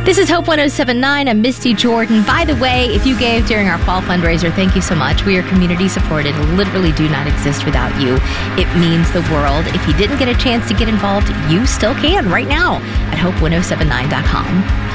This is Hope 1079. I'm Misty Jordan. By the way, if you gave during our fall fundraiser, thank you so much. We are community supported, literally do not exist without you. It means the world. If you didn't get a chance to get involved, you still can right now at hope1079.com.